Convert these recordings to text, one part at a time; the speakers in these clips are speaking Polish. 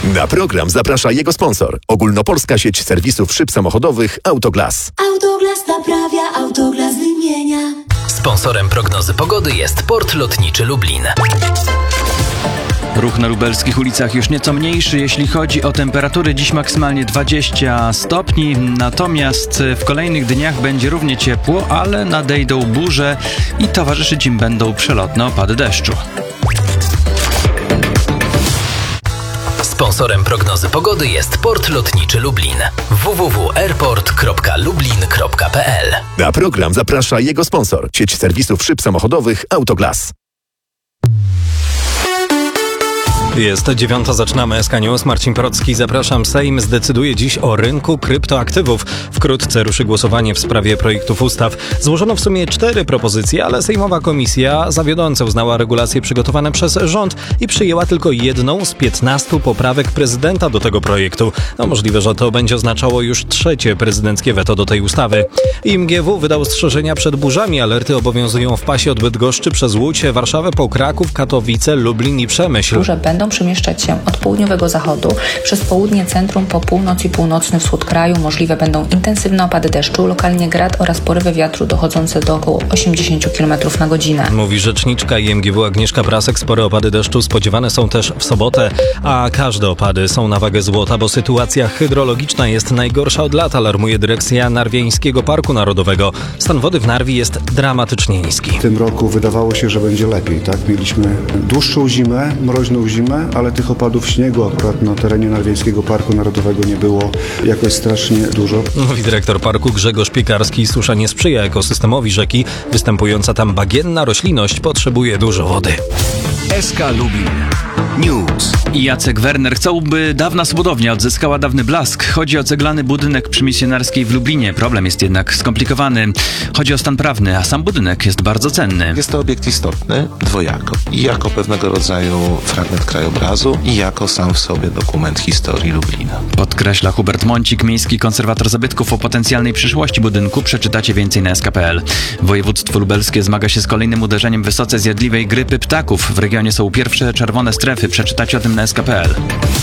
Na program zaprasza jego sponsor. Ogólnopolska sieć serwisów szyb samochodowych Autoglas. Autoglas naprawia, Autoglas wymienia. Sponsorem prognozy pogody jest Port Lotniczy Lublin. Ruch na lubelskich ulicach już nieco mniejszy, jeśli chodzi o temperatury. Dziś maksymalnie 20 stopni, natomiast w kolejnych dniach będzie równie ciepło, ale nadejdą burze i towarzyszyć im będą przelotne opady deszczu. Sponsorem prognozy pogody jest Port Lotniczy Lublin. www.airport.lublin.pl. Na program zaprasza jego sponsor. Sieć serwisów szyb samochodowych Autoglas. Jest 9, zaczynamy SK News. Marcin Procki, zapraszam. Sejm zdecyduje dziś o rynku kryptoaktywów. Wkrótce ruszy głosowanie w sprawie projektów ustaw. Złożono w sumie 4 propozycje, ale sejmowa komisja zawiodąco uznała regulacje przygotowane przez rząd i przyjęła tylko jedną z 15 poprawek prezydenta do tego projektu. Możliwe, że to będzie oznaczało już 3. prezydenckie weto do tej ustawy. IMGW wydał ostrzeżenia przed burzami. Alerty obowiązują w pasie od Bydgoszczy przez Łódź, Warszawę po Kraków, Katowice, Lublin i Przemyśl. Burze będą przemieszczać się od południowego zachodu przez południe centrum po północ i północny wschód kraju. Możliwe będą intensywne opady deszczu, lokalnie grad oraz porywy wiatru dochodzące do około 80 km na godzinę. Mówi rzeczniczka IMGW Agnieszka Prasek. Spore opady deszczu spodziewane są też w sobotę, a każde opady są na wagę złota, bo sytuacja hydrologiczna jest najgorsza od lat, alarmuje dyrekcja Narwiańskiego Parku Narodowego. Stan wody w Narwi jest dramatycznie niski. W tym roku wydawało się, że będzie lepiej, tak? Mieliśmy dłuższą zimę, mroźną zimę, ale tych opadów śniegu akurat na terenie Narwiańskiego Parku Narodowego nie było jakoś strasznie dużo. Mówi dyrektor parku Grzegorz Piekarski. Susza nie sprzyja ekosystemowi rzeki. Występująca tam bagienna roślinność potrzebuje dużo wody. SK Lublin News. Jacek Werner chciał, by dawna budownia odzyskała dawny blask. Chodzi o ceglany budynek przy Misjonarskiej w Lublinie. Problem jest jednak skomplikowany. Chodzi o stan prawny, a sam budynek jest bardzo cenny. Jest to obiekt istotny dwojako. I jako pewnego rodzaju fragment krajobrazu, i jako sam w sobie dokument historii Lublina. Podkreśla Hubert Mącik, miejski konserwator zabytków. O potencjalnej przyszłości budynku przeczytacie więcej na sk.pl. Województwo lubelskie zmaga się z kolejnym uderzeniem wysoce zjadliwej grypy ptaków. W regionie są pierwsze czerwone strefy. Przeczytacie o tym na sk.pl.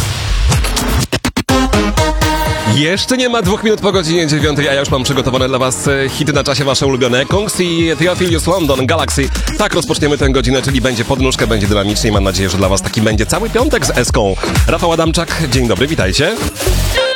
Jeszcze nie ma 2 minut po godzinie 9, a ja już mam przygotowane dla was hity na czasie wasze ulubione. Kongs i Theophilus London, Galaxy. Tak rozpoczniemy tę godzinę, czyli będzie podnóżka, będzie dynamicznie. Mam nadzieję, że dla was taki będzie cały piątek z Eską. Rafał Adamczak, dzień dobry, witajcie.